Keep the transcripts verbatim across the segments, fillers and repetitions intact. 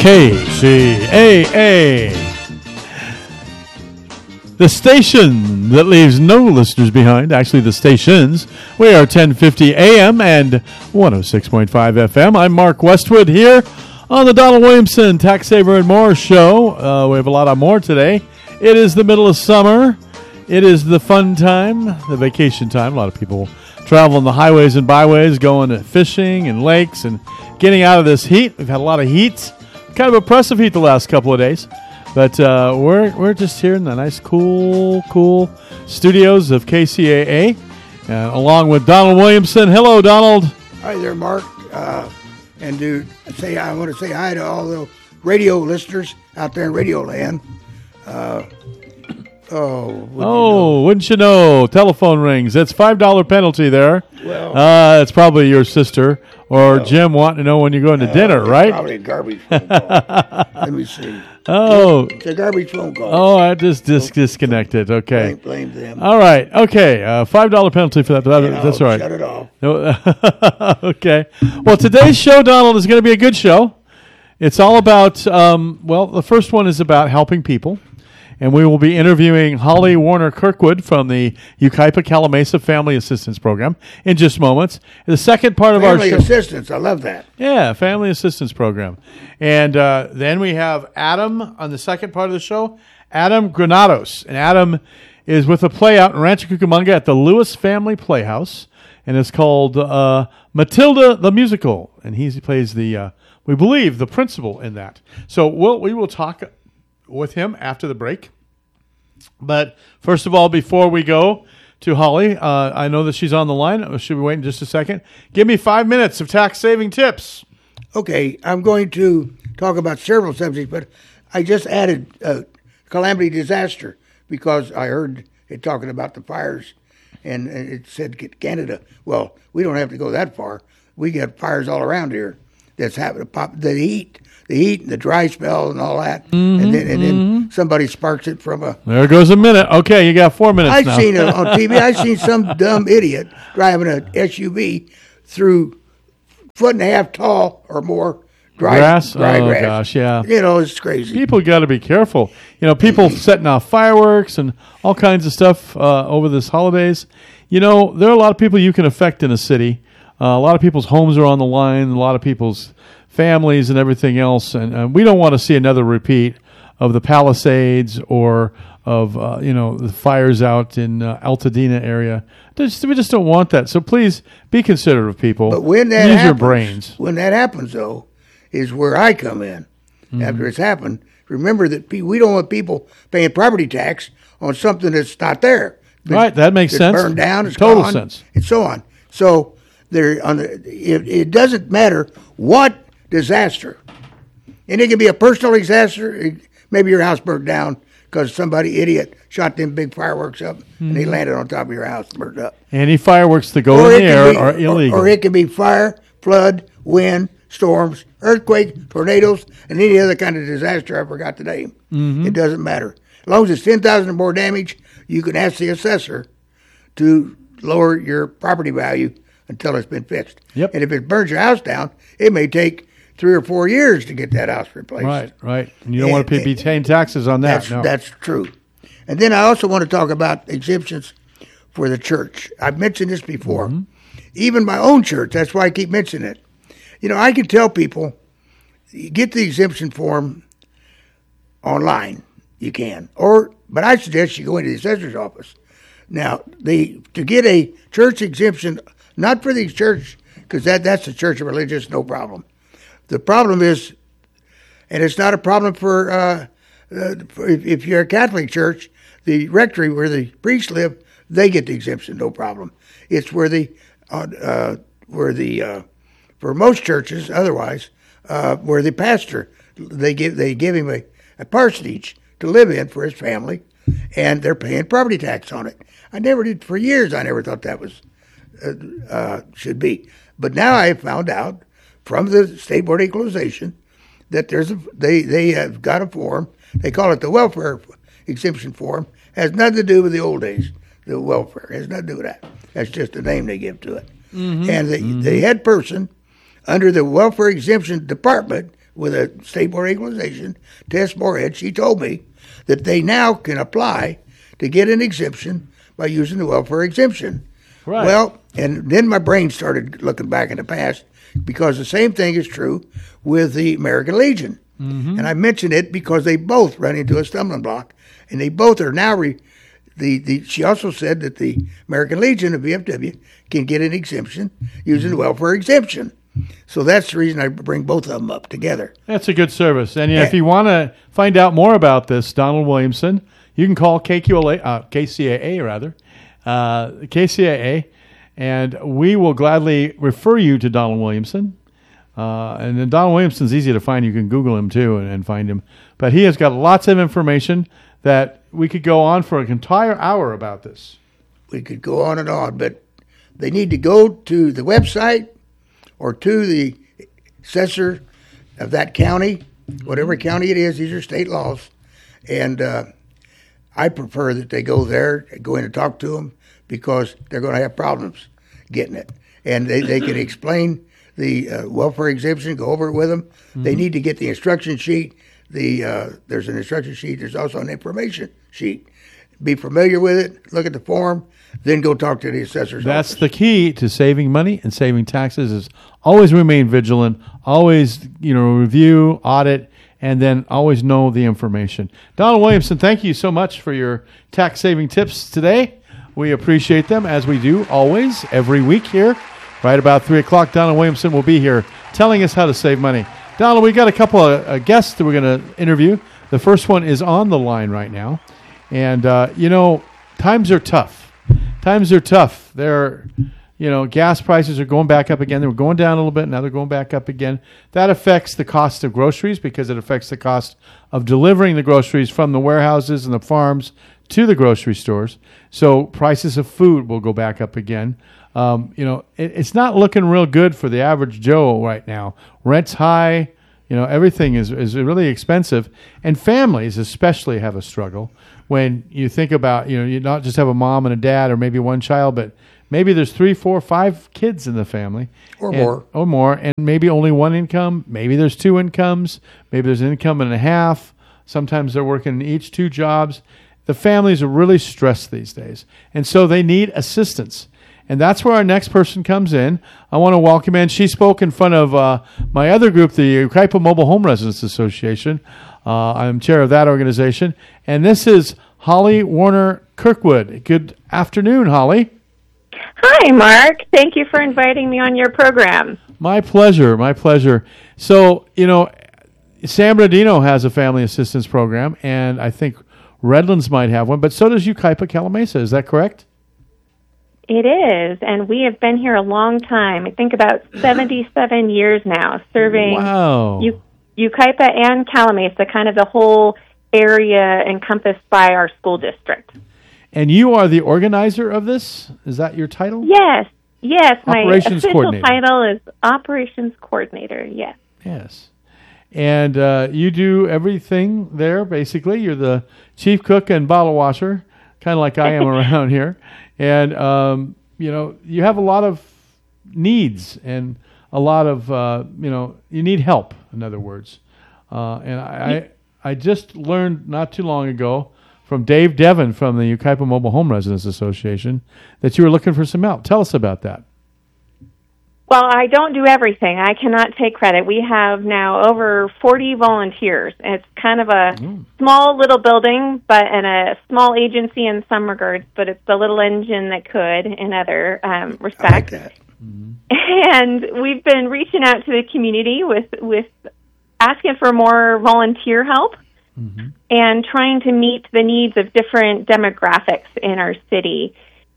K C A A, the station that leaves no listeners behind. Actually, the stations. We are ten fifty A M and one oh six point five F M. I'm Mark Westwood here on the Donald Williamson Tax Saver and More show. Uh, we have a lot of more today. It is the middle of summer. It is the fun time, the vacation time. A lot of people traveling the highways and byways, going to fishing and lakes and getting out of this heat. We've had a lot of heat. Kind of oppressive heat the last couple of days. But uh, we're we're just here in the nice, cool, cool studios of K C A A, uh, along with Donald Williamson. Hello, Donald. Hi there, Mark. Uh, and to say, I want to say hi to all the radio listeners out there in Radio Land. Uh, oh, wouldn't oh, you know? wouldn't you know? Telephone rings. That's five dollar penalty there. Well, uh, it's probably your sister or well, Jim wanting to know when you're going to uh, dinner, it's right? Probably a garbage phone call. Let me see. Oh, it's a garbage phone call. Oh, I just dis- disconnected. Okay. Blame, blame them. All right. Okay. Uh, five dollar penalty for that. that And that's I'll all right. Shut it off. No, okay. Well, today's show, Donald, is going to be a good show. It's all about, um, well, the first one is about helping people. And we will be interviewing Holly Warner Kirkwood from the Yucaipa Calamasa Family Assistance Program in just moments. The second part of Family our show. assistance. I love that. Yeah, Family Assistance Program. And uh, then we have Adam on the second part of the show, Adam Granados. And Adam is with a play out in Rancho Cucamonga at the Lewis Family Playhouse. And it's called uh, Matilda the Musical. And he plays the, uh, we believe, the principal in that. So we'll, we will talk with him after the break. But first of all, before we go to Holly, uh, I know that she's on the line. Should we wait in just a second? Give me five minutes of tax-saving tips. Okay, I'm going to talk about several subjects, but I just added uh, calamity disaster because I heard it talking about the fires, and it said Canada. Well, we don't have to go that far. We get fires all around here. That's happening. Pop the heat, the heat, and the dry spell, and all that, mm-hmm, and then and then mm-hmm. somebody sparks it from a. There goes a minute. Okay, you got four minutes I've now. seen it on T V. I've seen some dumb idiot driving an S U V through foot and a half tall or more dry grass. Dry oh grass. gosh, yeah. You know, it's crazy. People got to be careful. You know, people setting off fireworks and all kinds of stuff uh, over this holidays. You know, there are a lot of people you can affect in a city. Uh, a lot of people's homes are on the line. A lot of people's families and everything else. And uh, we don't want to see another repeat of the Palisades or of, uh, you know, the fires out in uh, Altadena area. Just, we just don't want that. So please be considerate of people. But when that Use happens, your brains. When that happens, though, is where I come in. Mm-hmm. After it's happened, remember that pe- we don't want people paying property tax on something that's not there. That, right, that makes that's sense. Burned down, it's total gone, sense, and so on. So there, on the, it, it doesn't matter what disaster, and it can be a personal disaster. Maybe your house burned down because somebody idiot shot them big fireworks up, mm-hmm. and they landed on top of your house, and burned up. Any fireworks that go or in the air be, are illegal. Or, or it can be fire, flood, wind, storms, earthquake, tornadoes, and any other kind of disaster I forgot the name. Mm-hmm. It doesn't matter. As long as it's ten thousand or more damage, you can ask the assessor to lower your property value until it's been fixed. Yep. And if it burns your house down, it may take three or four years to get that house replaced. Right, right. And you don't and, want to be paying taxes on that. That's, no. that's true. And then I also want to talk about exemptions for the church. I've mentioned this before. Mm-hmm. Even my own church, that's why I keep mentioning it. You know, I can tell people, you get the exemption form online. You can. Or, but I suggest you go into the assessor's office. Now, the to get a church exemption, not for the church, because that, that's the church of religious, no problem. The problem is, and it's not a problem for, uh, uh, for if, if you're a Catholic church, the rectory where the priests live, they get the exemption, no problem. It's where the, uh, uh, where the, uh, for most churches, otherwise, uh, where the pastor, they give they give him a, a parsonage to live in for his family, and they're paying property tax on it. I never did, for years, I never thought that was, uh, uh, should be. But now I have found out from the State Board of Equalization that there's a, they, they have got a form, they call it the welfare exemption form, has nothing to do with the old days, the welfare, has nothing to do with that. That's just the name they give to it. Mm-hmm. And the, mm-hmm. the head person under the welfare exemption department, with a state board of equalization, Tess Moorhead. She told me that they now can apply to get an exemption by using the welfare exemption. Right. Well, and then my brain started looking back in the past, because the same thing is true with the American Legion. Mm-hmm. And I mention it because they both run into a stumbling block, and they both are now re, the, the she also said that the American Legion of V F W can get an exemption using the welfare exemption. So that's the reason I bring both of them up together. That's a good service. And yeah, if you want to find out more about this, Donald Williamson, you can call K Q L A, uh, K C A A rather, uh, K C A A, and we will gladly refer you to Donald Williamson. Uh, and then Donald Williamson's easy to find. You can Google him too and, and find him. But he has got lots of information that we could go on for an entire hour about this. We could go on and on, but they need to go to the website or to the assessor of that county, whatever county it is. These are state laws. And uh, I prefer that they go there, go in and talk to them, because they're going to have problems getting it. And they, they can explain the uh, welfare exemption, go over it with them. Mm-hmm. They need to get the instruction sheet. The uh, There's an instruction sheet. There's also an information sheet. Be familiar with it. Look at the form. Then go talk to the assessor's That's office. the key to saving money and saving taxes, is always remain vigilant, always, you know, review, audit, and then always know the information. Donald Williamson, thank you so much for your tax-saving tips today. We appreciate them, as we do always, every week here. Right about three o'clock, Donald Williamson will be here telling us how to save money. Donald, we got a couple of uh, guests that we're going to interview. The first one is on the line right now. And, uh, you know, times are tough. Times are tough. They're, you know, gas prices are going back up again. They were going down a little bit. Now they're going back up again. That affects the cost of groceries, because it affects the cost of delivering the groceries from the warehouses and the farms to the grocery stores. So prices of food will go back up again. Um, you know, it, it's not looking real good for the average Joe right now. Rent's high. You know, everything is, is really expensive. And families especially have a struggle when you think about, you know, you not just have a mom and a dad or maybe one child, but maybe there's three, four, five kids in the family. Or and, more. Or more. And maybe only one income. Maybe there's two incomes. Maybe there's an income and a half. Sometimes they're working each two jobs. The families are really stressed these days. And so they need assistance. And that's where our next person comes in. I want to welcome in. She spoke in front of uh, my other group, the Yucaipa Mobile Home Residents Association. Uh, I'm chair of that organization. And this is Holly Warner Kirkwood. Good afternoon, Holly. Hi, Mark. Thank you for inviting me on your program. My pleasure. My pleasure. So, you know, San Bernardino has a family assistance program, and I think Redlands might have one, but so does Yucaipa Calimesa. Is that correct? It is, and we have been here a long time. I think about seventy-seven years now, serving wow. U- Yucaipa and Calimesa, kind of the whole area encompassed by our school district. And you are the organizer of this? Is that your title? Yes, yes. Operations my official coordinator. title is Operations Coordinator, yes. Yes. And uh, you do everything there, basically. You're the chief cook and bottle washer, kind of like I am around here. And, um, you know, you have a lot of needs and a lot of, uh, you know, you need help, in other words. Uh, and I, I I just learned not too long ago from Dave Devon from the Yucaipa Mobile Home Residents Association that you were looking for some help. Tell us about that. Well, I don't do everything. I cannot take credit. We have now over forty volunteers. It's kind of a mm. small little building, but and a small agency in some regards, but it's the little engine that could in other um, respects. I like that. Mm-hmm. And we've been reaching out to the community with, with asking for more volunteer help mm-hmm. and trying to meet the needs of different demographics in our city.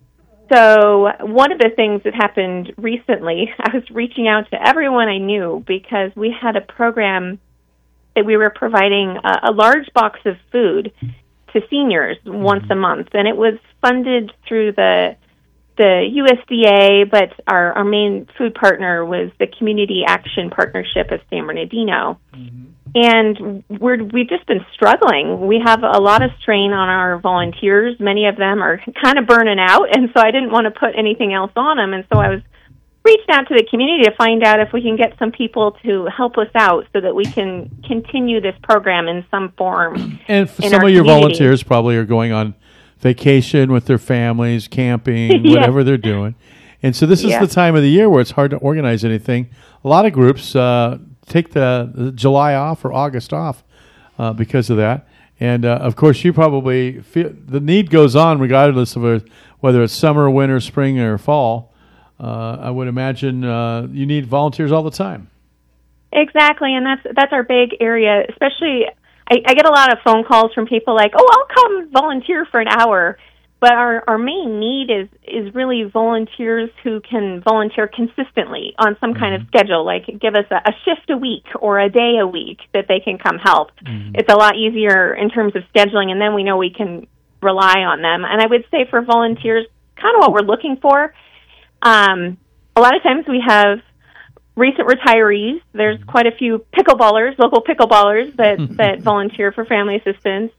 So one of the things that happened recently, I was reaching out to everyone I knew because we had a program that we were providing a, a large box of food to seniors mm-hmm. once a month, and it was funded through the the U S D A, but our, our main food partner was the Community Action Partnership of San Bernardino. Mm-hmm. And we're, we've just been struggling. We have a lot of strain on our volunteers. Many of them are kind of burning out, and so I didn't want to put anything else on them. And so I was reached out to the community to find out if we can get some people to help us out so that we can continue this program in some form. And some of your community. Volunteers probably are going on vacation with their families, camping, yeah. whatever they're doing. And so this is yeah. the time of the year where it's hard to organize anything. A lot of groups uh, take the, the July off or August off uh, because of that. And, uh, of course, you probably feel the need goes on regardless of whether it's summer, winter, spring, or fall. Uh, I would imagine uh, you need volunteers all the time. Exactly, and that's that's our big area. Especially, I, I get a lot of phone calls from people like, "Oh, I'll come volunteer for an hour." But our, our main need is, is really volunteers who can volunteer consistently on some kind mm-hmm. of schedule, like give us a, a shift a week or a day a week that they can come help. Mm-hmm. It's a lot easier in terms of scheduling, and then we know we can rely on them. And I would say for volunteers, kind of what we're looking for, um, a lot of times we have recent retirees. There's mm-hmm. quite a few pickleballers, local pickleballers that, that volunteer for family assistance.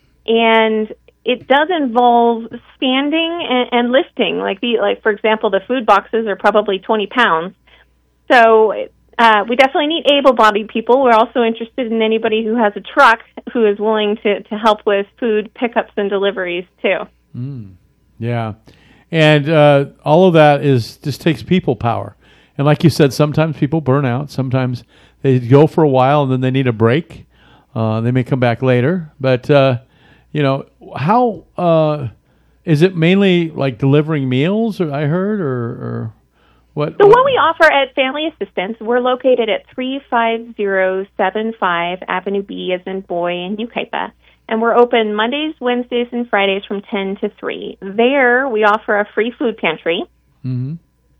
And it does involve standing and, and lifting. Like, the, like for example, the food boxes are probably twenty pounds. So uh, we definitely need able-bodied people. We're also interested in anybody who has a truck who is willing to, to help with food pickups and deliveries, too. Mm. Yeah. And uh, all of that is just takes people power. And like you said, sometimes people burn out. Sometimes they go for a while and then they need a break. Uh, they may come back later. But... Uh, You know, how uh, is it mainly like delivering meals, or I heard, or, or what? So what we offer at Family Assistance, we're located at three five zero seven five Avenue B as in boy in Yucaipa. And we're open Mondays, Wednesdays, and Fridays from ten to three. There, we offer a free food pantry. Mm-hmm.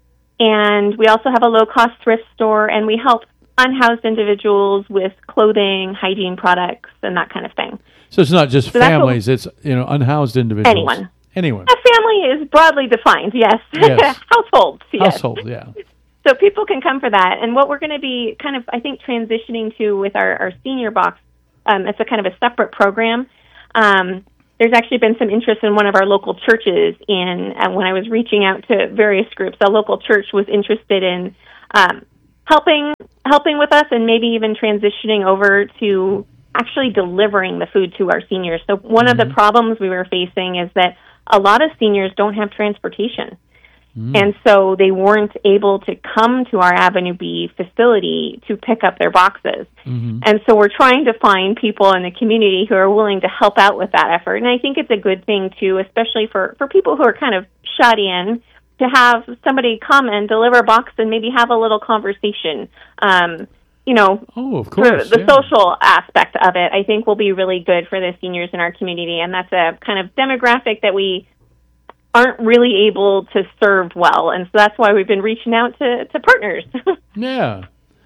And we also have a low-cost thrift store, and we help unhoused individuals with clothing, hygiene products, and that kind of thing. So it's not just so families; it's you know unhoused individuals. Anyone. Anyone. A family is broadly defined. Yes. yes. Households. Yes. Households. Yeah. So people can come for that, and what we're going to be kind of, I think, transitioning to with our, our senior box. Um, it's a kind of a separate program. Um, there's actually been some interest in one of our local churches. In uh, when I was reaching out to various groups, a local church was interested in um, helping helping with us, and maybe even transitioning over to actually delivering the food to our seniors. So one mm-hmm. of the problems we were facing is that a lot of seniors don't have transportation. Mm-hmm. And so they weren't able to come to our Avenue B facility to pick up their boxes. Mm-hmm. And so we're trying to find people in the community who are willing to help out with that effort. And I think it's a good thing, too, especially for, for people who are kind of shut in, to have somebody come and deliver a box and maybe have a little conversation. Um You know, oh, of course, the yeah. social aspect of it, I think, will be really good for the seniors in our community, and that's a kind of demographic that we aren't really able to serve well, and so that's why we've been reaching out to, to partners. Yeah,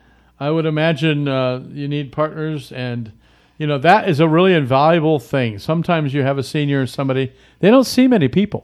I would imagine uh, you need partners, and you know that is a really invaluable thing. Sometimes you have a senior or somebody, they don't see many people,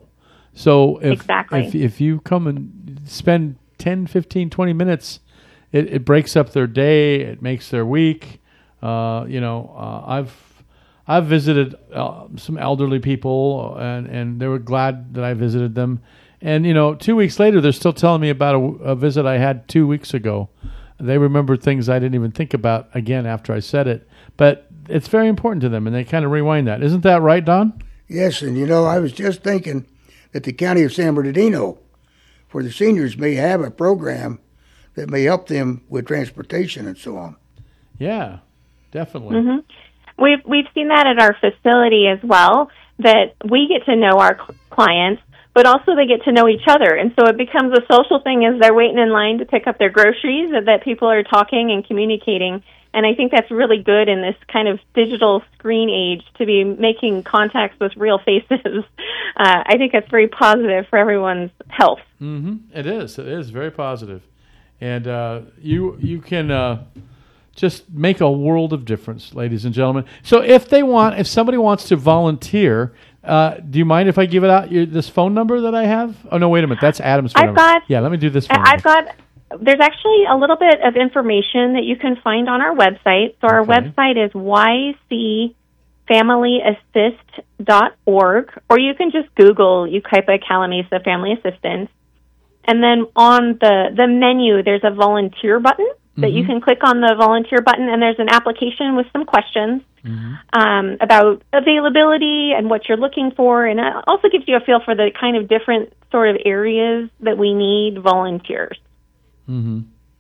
so if exactly. if, if you come and spend ten, fifteen, twenty minutes. It, it breaks up their day. It makes their week. Uh, you know, uh, I've I've visited uh, some elderly people, and, and they were glad that I visited them. And you know, two weeks later, they're still telling me about a, a visit I had two weeks ago. They remembered things I didn't even think about again after I said it. But it's very important to them, and they kind of rewind that. Isn't that right, Don? Yes, and you know, I was just thinking that the county of San Bernardino, for the seniors, may have a program that may help them with transportation and so on. Yeah, definitely. Mm-hmm. We've we've seen that at our facility as well, that we get to know our cl- clients, but also they get to know each other. And so it becomes a social thing as they're waiting in line to pick up their groceries, that, that people are talking and communicating. And I think that's really good in this kind of digital screen age, to be making contacts with real faces. Uh, I think that's very positive for everyone's health. Mm-hmm. It is. It is very positive. And uh, you you can uh, just make a world of difference, ladies and gentlemen. So if they want, if somebody wants to volunteer, uh, do you mind if I give it out your, this phone number that I have? Oh no, wait a minute, that's Adam's phone I've number. Got, yeah, let me do this phone I've number. got. There's actually a little bit of information that you can find on our website. So our okay. website is y c family assist dot org, or you can just Google Yucaipa Calimesa Family Assistance. and then on the, the menu, there's a volunteer button that mm-hmm. you can click on the volunteer button, and there's an application with some questions mm-hmm. um, about availability and what you're looking for, and it also gives you a feel for the kind of different sort of areas that we need volunteers. Mm-hmm.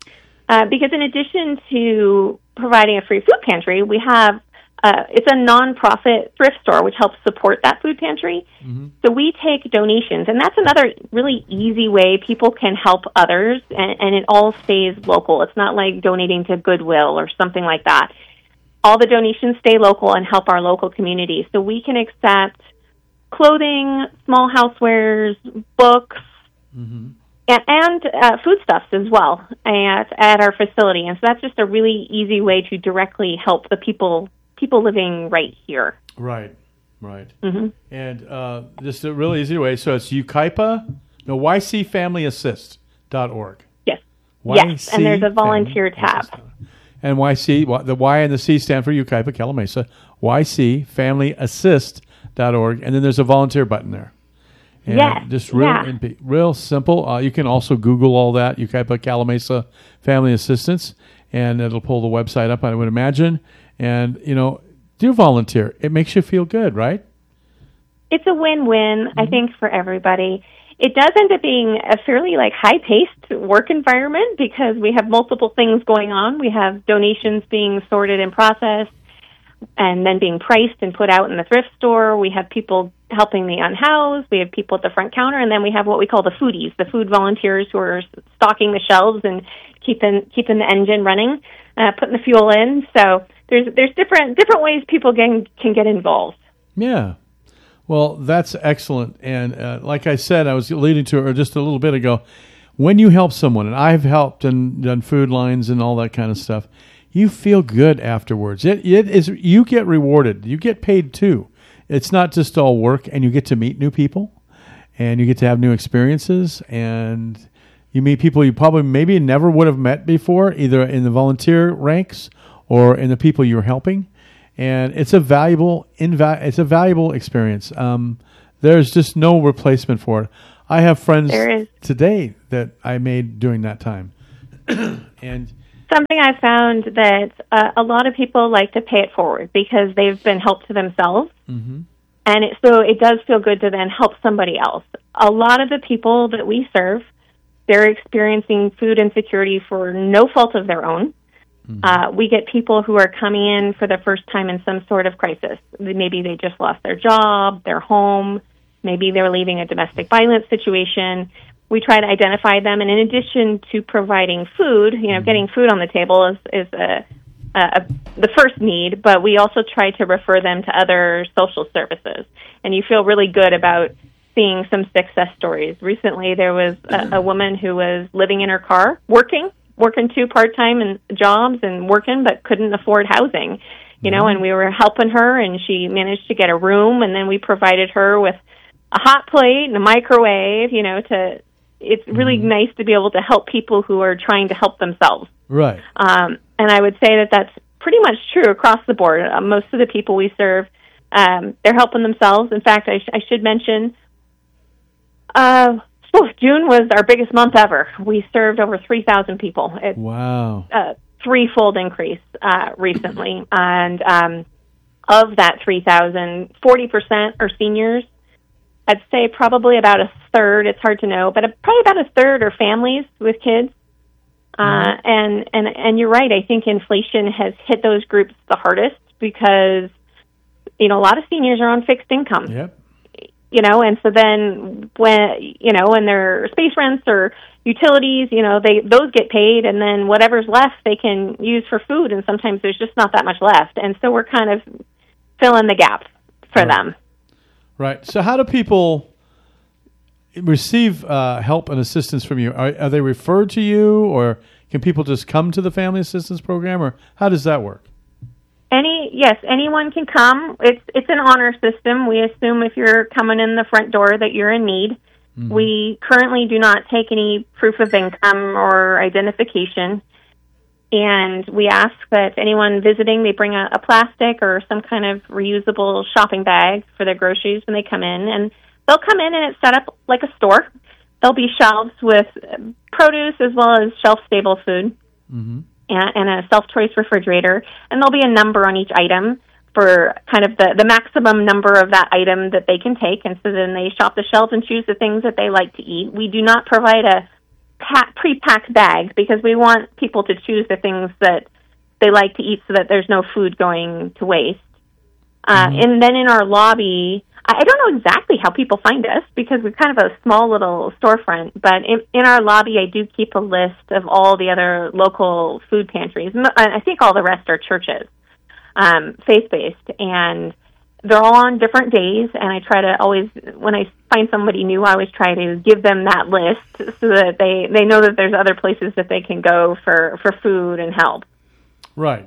Uh, because in addition to providing a free food pantry, we have Uh, it's a nonprofit thrift store which helps support that food pantry. Mm-hmm. So we take donations, and that's another really easy way people can help others, and, and it all stays local. It's not like donating to Goodwill or something like that. All the donations stay local and help our local community. So we can accept clothing, small housewares, books, mm-hmm. and, and uh, foodstuffs as well at, at our facility. And so that's just a really easy way to directly help the people people living right here. Right, right. Mm-hmm. And uh, just a really easy way. So it's UKIPA, no, Y C family assist dot org. Yes. Yes, and there's a volunteer tab. And Y C, the Y and the C stand for UKIPA, Calimesa. Y C family assist dot org. And then there's a volunteer button there. And yes. Just real, yeah. real simple. Uh, you can also Google all that, UKIPA Calimesa Family Assistance, and it'll pull the website up, I would imagine. And, you know, do volunteer. It makes you feel good, right? It's a win-win, mm-hmm. I think, for everybody. It does end up being a fairly, like, high-paced work environment because we have multiple things going on. We have donations being sorted and processed and then being priced and put out in the thrift store. We have people helping the unhoused. We have people at the front counter. And then we have what we call the foodies, the food volunteers who are stocking the shelves and keeping keeping the engine running, uh, putting the fuel in. So there's there's different different ways people can can get involved. Yeah. Well, that's excellent. And uh, like I said, I was alluding to it just a little bit ago, when you help someone, and I've helped and done food lines and all that kind of stuff, you feel good afterwards. It it is you get rewarded. You get paid too. It's not just all work, and you get to meet new people, and you get to have new experiences, and you meet people you probably maybe never would have met before, either in the volunteer ranks or in the people you're helping. And it's a valuable inva- it's a valuable experience. Um, there's just no replacement for it. I have friends today that I made during that time. And something I found that uh, a lot of people like to pay it forward because they've been helped to themselves. Mm-hmm. And it, so it does feel good to then help somebody else. A lot of the people that we serve, they're experiencing food insecurity for no fault of their own. Mm-hmm. Uh, we get people who are coming in for the first time in some sort of crisis. Maybe they just lost their job, their home, maybe they're leaving a domestic violence situation. We try to identify them, and in addition to providing food, you know, mm-hmm. getting food on the table is, is a, a, a, the first need, but we also try to refer them to other social services. And you feel really good about seeing some success stories. Recently, there was a, a woman who was living in her car, working, working two part-time and jobs and working, but couldn't afford housing, you know, and we were helping her, and she managed to get a room, and then we provided her with a hot plate and a microwave, you know, to, it's really mm-hmm. nice to be able to help people who are trying to help themselves. Right. Um, and I would say that that's pretty much true across the board. Uh, most of the people we serve, um, they're helping themselves. In fact, I, sh- I should mention, uh, oh, June was our biggest month ever. We served over three thousand people. It's wow. a threefold increase uh, recently. And um, of that three thousand, forty percent are seniors. I'd say probably about a third, it's hard to know, but probably about a third are families with kids. Uh, mm-hmm. and, and, and you're right, I think inflation has hit those groups the hardest because, you know, a lot of seniors are on fixed income. Yep. You know, and so then when, you know, when their space rents or utilities, you know, they those get paid, and then whatever's left they can use for food, and sometimes there's just not that much left. And so we're kind of filling the gap for right. them. Right. So how do people receive uh, help and assistance from you? Are, are they referred to you, or can people just come to the Family Assistance Program, or how does that work? Any yes, anyone can come. It's it's an honor system. We assume if you're coming in the front door that you're in need. Mm-hmm. We currently do not take any proof of income or identification. And we ask that anyone visiting, they bring a, a plastic or some kind of reusable shopping bag for their groceries when they come in. And they'll come in and it's set up like a store. there'll be shelves with produce as well as shelf-stable food, mm-hmm. and, and a self-choice refrigerator. And there'll be a number on each item for kind of the, the maximum number of that item that they can take. And so then they shop the shelves and choose the things that they like to eat. We do not provide a pa- pre-packed bag because we want people to choose the things that they like to eat so that there's no food going to waste. Uh, mm-hmm. And then in our lobby, I don't know exactly how people find us because we're kind of a small little storefront, but in, in our lobby I do keep a list of all the other local food pantries. I think all the rest are churches. Um, faith-based, and they're all on different days, and I try to always, when I find somebody new, I always try to give them that list so that they, they know that there's other places that they can go for, for food and help. Right.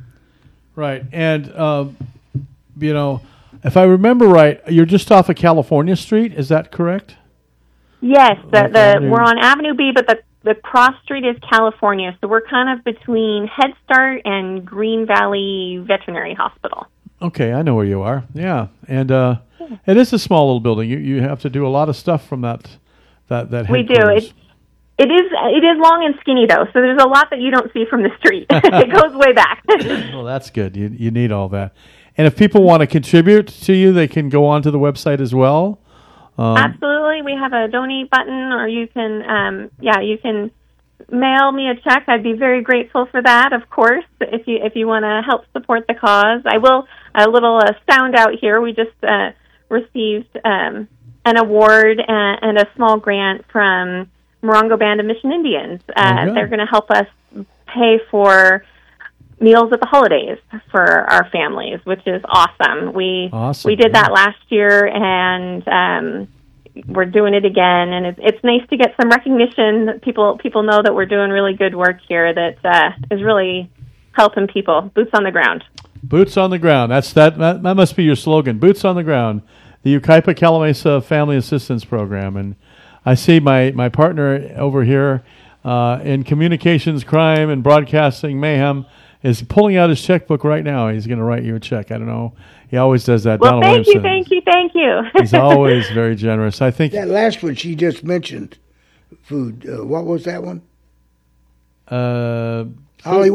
Right. And, uh, you know, if I remember right, you're just off of California Street, is that correct? Yes, the, the, we're on Avenue B, but the The cross street is California, so we're kind of between Head Start and Green Valley Veterinary Hospital. Okay, I know where you are. Yeah, and uh, yeah. It is a small little building. You you have to do a lot of stuff from that that that. We do. It, it is it is long and skinny though, so there's a lot that you don't see from the street. It goes way back. Well, that's good. You you need all that. And if people want to contribute to you, they can go onto the website as well. Um, Absolutely. We have a donate button, or you can, um, yeah, you can mail me a check. I'd be very grateful for that, of course, if you if you want to help support the cause. I will, a little uh, sound out here. We just uh, received um, an award and, and a small grant from Morongo Band of Mission Indians. Uh, okay. They're going to help us pay for meals at the holidays for our families, which is awesome. We awesome, we did yeah. that last year, and um, we're doing it again. And it's it's nice to get some recognition. That people people know that we're doing really good work here. That uh, is really helping people. Boots on the ground. Boots on the ground. That's that. That, that must be your slogan. Boots on the ground. The Yucaipa Calamasa Family Assistance Program. And I see my my partner over here uh, in communications, crime, and broadcasting mayhem is pulling out his checkbook right now. He's going to write you a check. I don't know. He always does that. Well, Donald thank Williamson. you, thank you, thank you. He's always very generous. I think that last one she just mentioned, food. Uh, what was that one? Uh, Hollywood.